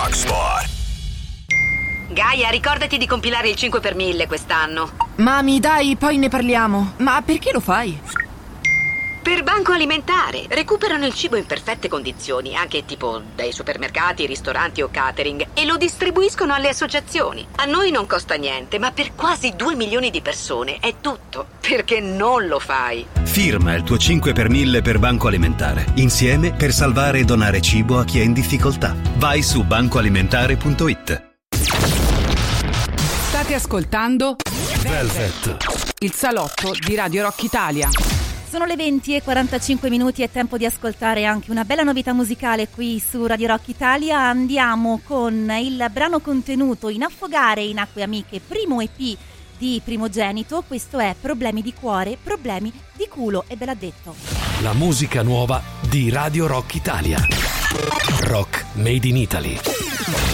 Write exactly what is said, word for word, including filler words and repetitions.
Rock Spot. Gaia, ricordati di compilare il cinque per mille quest'anno. Mami, dai, poi ne parliamo. Ma perché lo fai? Per Banco Alimentare. Recuperano il cibo in perfette condizioni, anche tipo dai supermercati, ristoranti o catering, e lo distribuiscono alle associazioni. A noi non costa niente, ma per quasi due milioni di persone è tutto. Perché non lo fai? Firma il tuo cinque per mille per Banco Alimentare. Insieme per salvare e donare cibo a chi è in difficoltà. Vai su banco alimentare punto it. State ascoltando Velvet, il salotto di Radio Rock Italia. Sono le venti e quarantacinque minuti, è tempo di ascoltare anche una bella novità musicale qui su Radio Rock Italia. Andiamo con il brano contenuto in Affogare in Acque Amiche, primo E P di Primogenito. Questo è Problemi di cuore, problemi di culo, e ve l'ha detto. La musica nuova di Radio Rock Italia. Rock Made in Italy.